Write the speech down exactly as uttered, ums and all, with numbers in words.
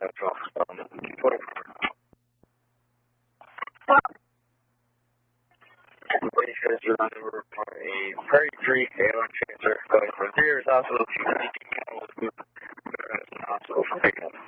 have to um, twenty-four. Everybody says you're on over a Prairie Creek airline transfer going from Greer's Hospital to the Hospital for pickup.